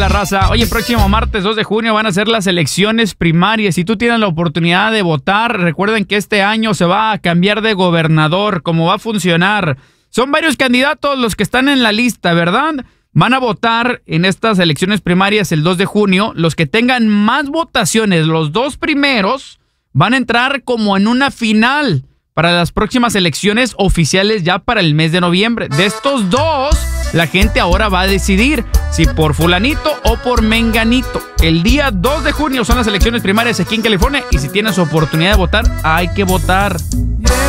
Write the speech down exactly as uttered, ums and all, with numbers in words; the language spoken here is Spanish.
la raza. Oye, próximo martes dos de junio van a ser las elecciones primarias. Si tú tienes la oportunidad de votar, recuerden que este año se va a cambiar de gobernador. ¿Cómo va a funcionar? Son varios candidatos los que están en la lista, ¿verdad? Van a votar en estas elecciones primarias el dos de junio. Los que tengan más votaciones, los dos primeros, van a entrar como en una final para las próximas elecciones oficiales ya para el mes de noviembre. De estos dos, la gente ahora va a decidir si por fulanito o por menganito. El día dos de junio son las elecciones primarias aquí en California y si tienes oportunidad de votar, hay que votar.